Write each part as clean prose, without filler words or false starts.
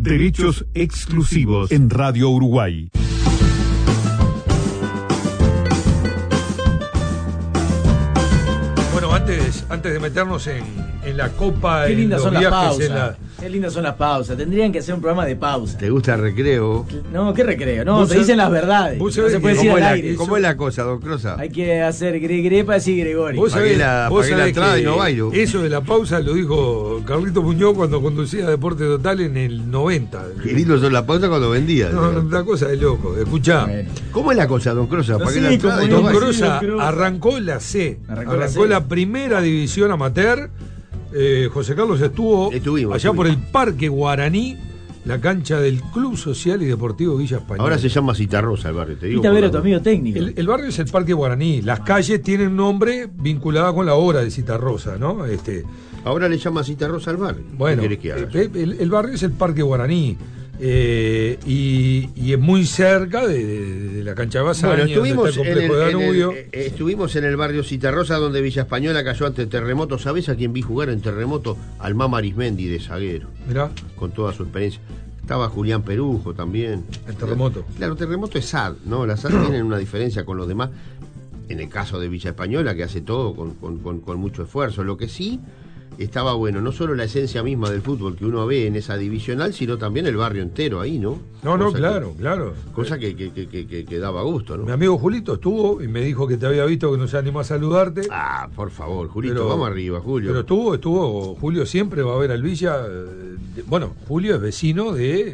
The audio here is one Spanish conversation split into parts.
Derechos exclusivos en Radio Uruguay. Bueno, antes de meternos en la copa, qué lindas son las pausas. qué Qué lindas son las pausas. Tendrían que hacer un programa de pausa. ¿Te gusta el recreo? No, ¿qué recreo? No, se dicen las verdades. No se puede decir al aire. ¿Cómo es la cosa, don Crosa? Hay que hacer gre para decir Gregorio. Pagué la entrada y no bailo. Eso de la pausa lo dijo Carlito Muñoz cuando conducía Deporte Total en el 90. Qué lindo son las pausas cuando vendía. No, una cosa de loco. Escuchá. Bueno. ¿Cómo es la cosa, don Crosa? No sé, don Crosa arrancó la C. Arrancó la primera división amateur. José Carlos estuvimos allá por el Parque Guaraní, la cancha del Club Social y Deportivo Villa Española. Ahora se llama Citarrosa el barrio, te digo. Viste a ver a tu amigo técnico. El barrio es el Parque Guaraní. Las calles tienen nombre vinculado con la obra de Citarrosa, ¿no? Ahora le llama Citarrosa al barrio. Bueno, ¿qué querés que haga? El barrio es el Parque Guaraní. Y es muy cerca de la cancha de Basaña, estuvimos donde está el complejo de Danubio. Estuvimos en el barrio Citarrosa, donde Villa Española cayó ante Terremoto. ¿Sabés a quién vi jugar en Terremoto? Al Mama Arismendi de zaguero. Mirá. Con toda su experiencia. Estaba Julián Perujo también. El Terremoto. Claro, Terremoto es SAD, ¿no? Las SAD tienen una diferencia con los demás. En el caso de Villa Española, que hace todo con mucho esfuerzo. Lo que sí estaba bueno, no solo la esencia misma del fútbol que uno ve en esa divisional, sino también el barrio entero ahí, ¿no? Claro. Cosa que daba gusto, ¿no? Mi amigo Julito estuvo y me dijo que te había visto, que no se animó a saludarte. Ah, por favor, Julito, vamos arriba, Julio. Pero estuvo, Julio siempre va a ver al Villa. Bueno, Julio es vecino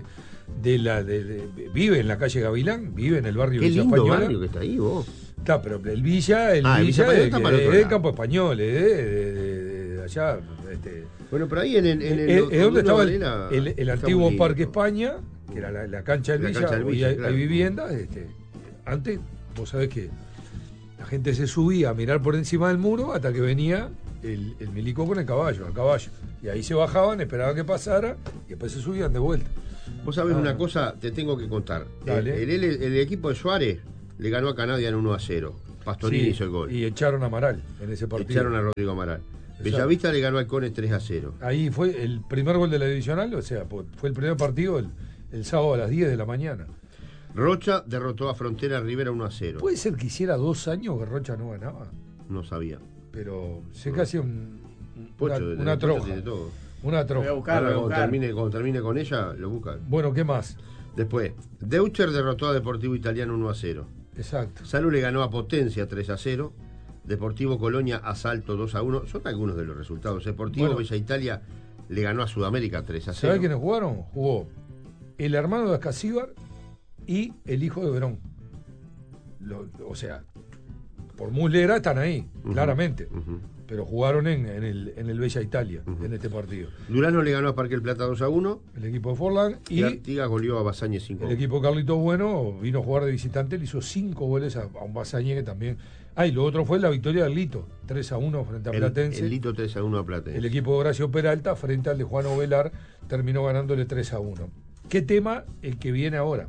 vive en la calle Gavilán, vive en el barrio Qué Villa lindo Española. barrio que está ahí, vos. Claro, pero el Villa es del Campo Español, de allá. Bueno, pero ahí en donde estaba el antiguo Parque España, que era la cancha del Villa, hoy hay viviendas. Antes, vos sabés que la gente se subía a mirar por encima del muro hasta que venía el milico con el caballo, y ahí se bajaban, esperaban que pasara y después se subían de vuelta. Vos sabés una cosa, te tengo que contar. El equipo de Suárez le ganó a Canadia en 1-0. Pastorini hizo el gol. Y echaron a Amaral en ese partido. Echaron a Rodrigo Amaral. Bellavista le ganó al Cone 3-0. Ahí fue el primer gol de la divisional, o sea, fue el primer partido el sábado a las 10 de la mañana. Rocha derrotó a Frontera Rivera 1-0. ¿Puede ser que hiciera 2 años que Rocha no ganaba? No sabía. Pero se casi una troja. Tiene todo. Una troja. Cuando termine con ella, lo buscan. Bueno, ¿qué más? Después, Deutscher derrotó a Deportivo Italiano 1-0. Exacto. Salud le ganó a Potencia 3-0. Deportivo Colonia a Salto 2-1. Son algunos de los resultados. Deportivo Bella Italia le ganó a Sudamérica 3-0. ¿Sabés quiénes jugaron? Jugó el hermano de Ascasíbar y el hijo de Verón. O sea, por Muslera están ahí, claramente. Pero jugaron en el Bella Italia, en este partido. Durano le ganó a Parque El Plata 2-1. El equipo de Forlán. Y Artigas goleó a Basañe 5. El equipo de Carlitos Bueno vino a jugar de visitante, le hizo 5 goles a un Basañe que también. Y lo otro fue la victoria del Lito, 3-1 frente a Platense. El Lito 3-1 a Platense. El equipo de Horacio Peralta frente al de Juan Ovelar terminó ganándole 3-1. ¿Qué tema el que viene ahora?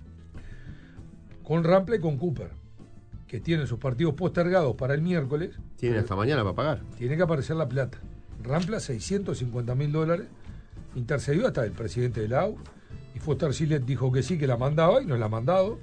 Con Rampla y con Cooper, que tienen sus partidos postergados para el miércoles. Tienen hasta mañana para pagar. Tiene que aparecer la plata. Rampla, $650.000. Intercedió hasta el presidente de la AU. Y Foster Silet dijo que sí, que la mandaba y no la ha mandado.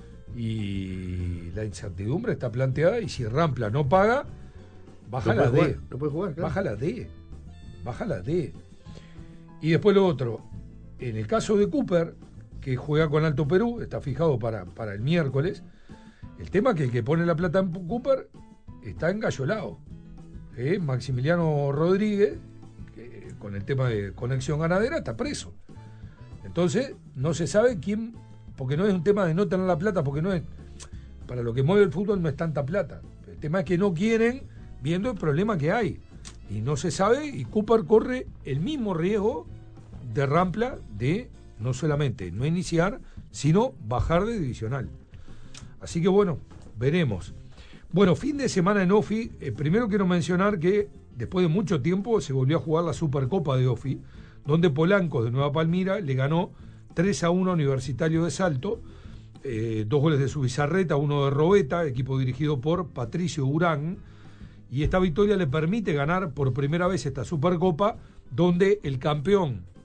Y la incertidumbre está planteada. Y si Rampla no paga, baja la D. No puede jugar, claro. Baja la D. Y después lo otro. En el caso de Cooper, que juega con Alto Perú, está fijado para el miércoles. El tema es que el que pone la plata en Cooper está engallolado. Maximiliano Rodríguez, que con el tema de conexión ganadera, está preso. Entonces, no se sabe quién, porque no es un tema de no tener la plata, porque no es, para lo que mueve el fútbol no es tanta plata. El tema es que no quieren, viendo el problema que hay. Y no se sabe, y Cooper corre el mismo riesgo de Rampla de no solamente no iniciar, sino bajar de divisional. Así que bueno, veremos. Bueno, fin de semana en OFI. Primero quiero mencionar que después de mucho tiempo se volvió a jugar la Supercopa de OFI, donde Polanco de Nueva Palmira le ganó 3-1 a Universitario de Salto. 2 goles de Subizarreta, 1 de Robeta, equipo dirigido por Patricio Urán. Y esta victoria le permite ganar por primera vez esta Supercopa, donde el campeón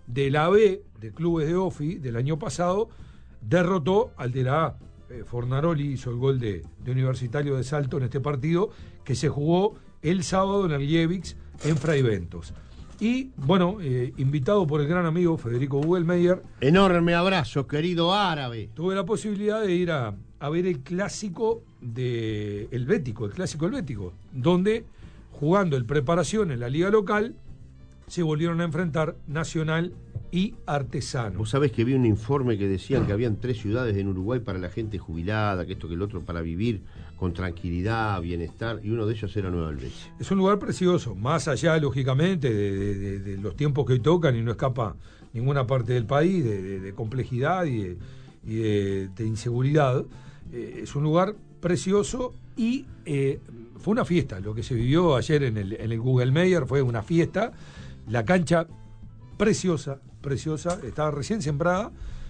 de la B, de clubes de OFI, del año pasado, derrotó al de la A. Fornaroli hizo el gol de Universitario de Salto en este partido, que se jugó el sábado en el Lievix, en Fray Bentos. Y, bueno, invitado por el gran amigo Federico Bugelmeyer. Enorme abrazo, querido árabe. Tuve la posibilidad de ir a ver el clásico el clásico helvético, donde, jugando el preparación en la liga local, se volvieron a enfrentar Nacional y Artesano. Vos sabés que vi un informe que decían que habían 3 ciudades en Uruguay para la gente jubilada, que esto que el otro, para vivir con tranquilidad, bienestar, y uno de ellos era Nueva Helvecia. Es un lugar precioso, más allá, lógicamente, de los tiempos que hoy tocan, y no escapa ninguna parte del país, de complejidad y de inseguridad. Es un lugar precioso y fue una fiesta. Lo que se vivió ayer en el Bugelmeyer fue una fiesta. La cancha preciosa, estaba recién sembrada.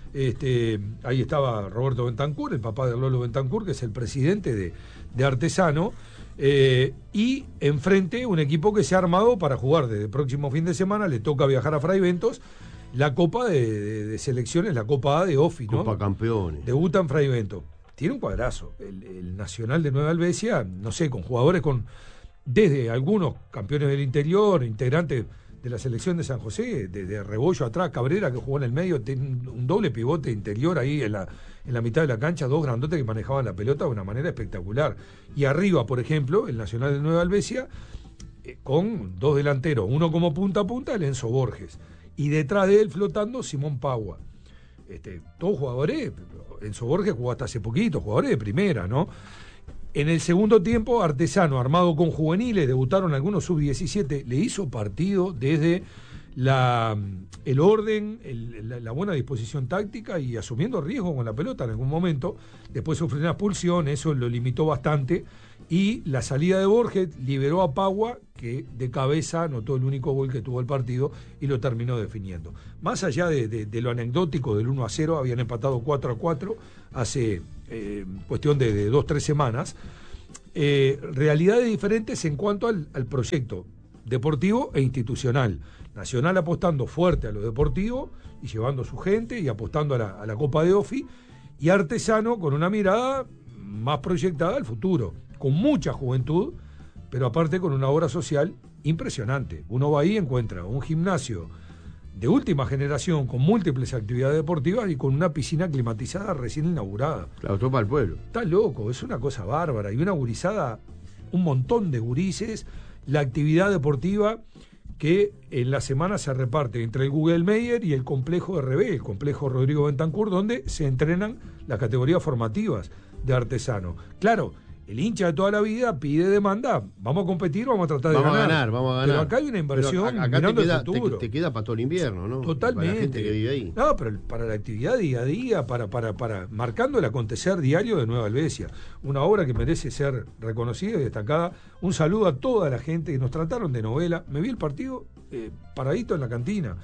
Ahí estaba Roberto Bentancur, el papá de Lolo Bentancur, que es el presidente de Artesano, y enfrente un equipo que se ha armado para jugar desde el próximo fin de semana. Le toca viajar a Fray Bentos, la Copa de Selecciones, la Copa A de OFI, ¿no? Copa Campeones. Debuta en Fray Bentos. Tiene un cuadrazo. El Nacional de Nueva Helvecia, no sé, con jugadores desde algunos campeones del interior, integrantes de la selección de San José, de Rebollo atrás, Cabrera, que jugó en el medio, tiene un doble pivote interior ahí en la mitad de la cancha, 2 grandotes que manejaban la pelota de una manera espectacular. Y arriba, por ejemplo, el Nacional de Nueva Helvecia, con 2 delanteros, uno como punta a punta, el Enzo Borges, y detrás de él flotando Simón Pagua. Todos jugadores, Enzo Borges jugó hasta hace poquito, jugadores de primera, ¿no? En el segundo tiempo, Artesano, armado con juveniles, debutaron algunos sub-17, le hizo partido desde el orden, la buena disposición táctica y asumiendo riesgo con la pelota en algún momento. Después sufrió una expulsión, eso lo limitó bastante, y la salida de Borges liberó a Pagua, que de cabeza anotó el único gol que tuvo el partido y lo terminó definiendo. Más allá de lo anecdótico del 1-0, habían empatado 4-4 hace cuestión de 2-3 semanas. Realidades diferentes en cuanto al proyecto deportivo e institucional. Nacional apostando fuerte a lo deportivo y llevando su gente y apostando a la Copa de OFI, y Artesano con una mirada más proyectada al futuro, con mucha juventud, pero aparte con una obra social impresionante. Uno va ahí y encuentra un gimnasio de última generación con múltiples actividades deportivas y con una piscina climatizada recién inaugurada. Claro, todo para el pueblo. Está loco, es una cosa bárbara. Y una gurizada, un montón de gurises, la actividad deportiva que en la semana se reparte entre el Bugelmeyer y el complejo RB, el complejo Rodrigo Bentancur, donde se entrenan las categorías formativas de Artesano. Claro, el hincha de toda la vida pide demanda, vamos a competir, vamos a tratar de ganar. Vamos a ganar. Pero acá hay una inversión mirando el futuro. Te queda para todo el invierno, ¿no? Totalmente. Para la gente que vive ahí. No, pero para la actividad día a día, para marcando el acontecer diario de Nueva Helvecia. Una obra que merece ser reconocida y destacada. Un saludo a toda la gente que nos trataron de novela. Me vi el partido paradito en la cantina,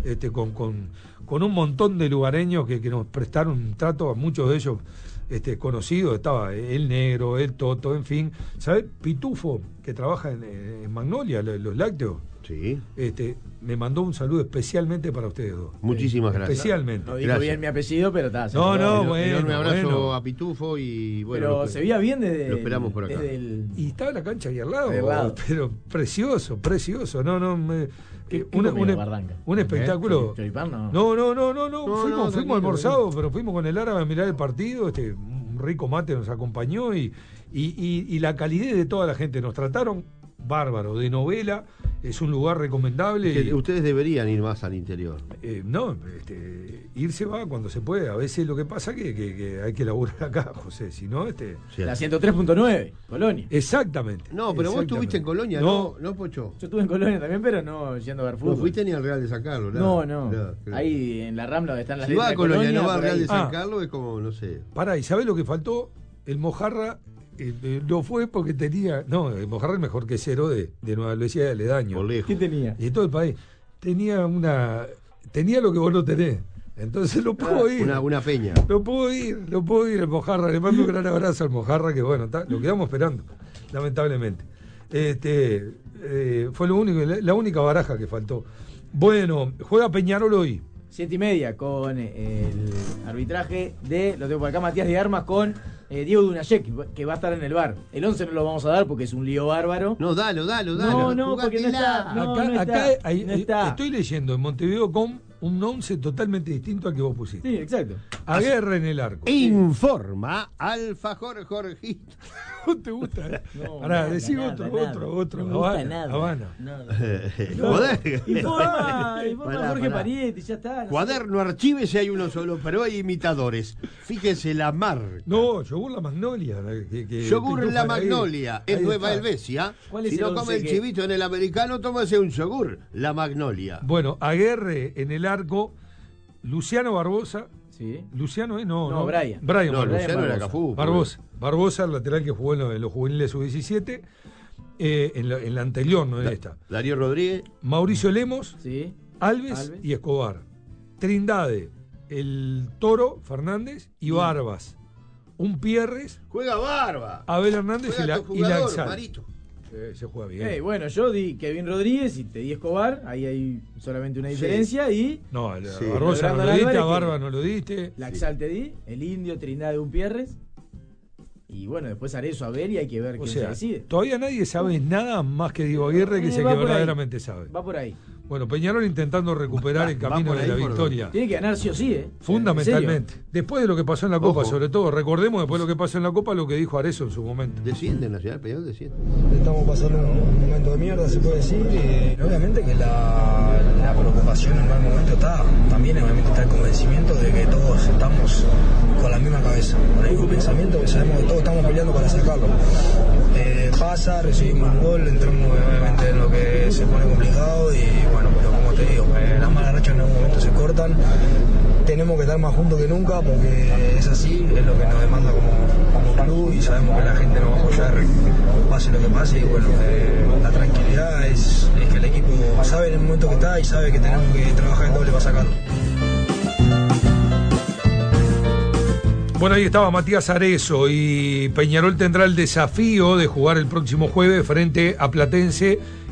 con un montón de lugareños que nos prestaron un trato, a muchos de ellos conocido. Estaba el Negro, el Toto, en fin, ¿sabes? Pitufo, que trabaja en Magnolia, los lácteos. Sí. Me mandó un saludo especialmente para ustedes dos. Muchísimas gracias. Especialmente. No dijo bien mi apellido, pero está. Bueno. Un abrazo a Pitufo y bueno. Pero se veía bien desde. Lo esperamos por acá. Y estaba la cancha ahí al lado. Pero precioso. Un espectáculo. Fuimos almorzados, pero fuimos con el árabe a mirar el partido. Un rico mate nos acompañó y la calidez de toda la gente. Nos trataron bárbaro, de novela. Es un lugar recomendable. Ustedes deberían ir más al interior. Irse va cuando se puede. A veces lo que pasa es que hay que laburar acá, José. Si no, La 103.9, Colonia. Exactamente. No, pero vos estuviste en Colonia, ¿no, Pocho? Yo estuve en Colonia también, pero no yendo a ver fútbol. No fuiste ni al Real de San Carlos, No. Ahí en la Rambla donde están las letras. Si va a Colonia, no va al Real de San Carlos, es como, no sé. Pará, ¿y sabés lo que faltó? El Mojarra. No fue porque tenía. No, el Mojarra es mejor que Cero de Nueva Helvecia de Aledaño. ¿Qué tenía? Y de todo el país. Tenía lo que vos no tenés. Entonces no pudo ir. Una peña. No pudo ir el Mojarra. Le mando un gran abrazo al Mojarra, que bueno, lo quedamos esperando, lamentablemente. Fue lo único, la única baraja que faltó. Bueno, juega Peñarol hoy. 7:30 con el arbitraje de, lo tengo por acá, Matías de Armas con Diego Dunayek, que va a estar en el bar. El 11 no lo vamos a dar porque es un lío bárbaro. No, dalo. No, porque no está. No está. Estoy leyendo en Montevideo con un 11 totalmente distinto al que vos pusiste. Sí, exacto. Aguerre en el arco. Informa Alfajor Jorgito. ¿No te gusta? No, Ahora, decí nada. otro. No me gusta nada. Habana. Joder. Informa Pará, Jorge pará. Parietti, ya está. No Cuaderno, archívese, hay uno solo, pero hay imitadores. Fíjese la marca. No, yogur la Magnolia. Yogur en la Pitufo ahí. Magnolia, Ahí en Nueva está. Helvecia. ¿Cuál es Si el no 11 come el que- chivito en el americano, tómase un yogur, la Magnolia. Bueno, Aguerre en el arco. Luciano Barbosa. Sí. Luciano, No, Brian. Brian No, Barbosa. Luciano era Barbosa. Cafú. Barbosa, el lateral que jugó en los juveniles sub-17. En la anterior, no en esta. Darío Rodríguez. Mauricio Lemos, Sí. Alves y Escobar. Trindade, el Toro Fernández y Barbas. Un Pierres, Juega Barba. Abel Hernández Juega tu y la jugador, Exal. Marito. Se juega bien. Bueno, yo di Kevin Rodríguez y te di Escobar, ahí hay solamente una Sí. diferencia, y No, Sí. Barbosa no Brandon lo diste, Álvarez, a Barba no lo diste. la Exal te di, el Indio, Trindade, un Pierres, y bueno, después haré eso a ver y hay que ver O quién sea, se decide. todavía nadie sabe nada más que Diego Aguirre, que es el Va que por ahí. verdaderamente sabe. Va por ahí. Bueno, Peñarol intentando recuperar el Va camino por de ahí, la por victoria. Tiene que ganar sí o sí, ¿eh? Fundamentalmente. Después de lo que pasó en la Copa, Ojo. sobre todo, recordemos después de lo que pasó en la Copa, lo que dijo Arezzo en su momento. Desciende Nacional Peñarol, desciende. Estamos pasando un momento de mierda, se puede decir, y obviamente que la preocupación en mal momento está, también obviamente está el convencimiento de que todos estamos con la misma cabeza, con el mismo pensamiento, que sabemos que todos estamos peleando para sacarlo. Pasa, recibimos un gol, entramos obviamente en lo que se pone complicado y bueno, pero como te digo, las malas rachas en algún momento se cortan, tenemos que estar más juntos que nunca porque es así, es lo que nos demanda como club y sabemos que la gente nos va a apoyar pase lo que pase y bueno, la tranquilidad es que el equipo sabe en el momento que está y sabe que tenemos que trabajar el doble para sacarlo. Bueno, ahí estaba Matías Arezzo y Peñarol tendrá el desafío de jugar el próximo jueves frente a Platense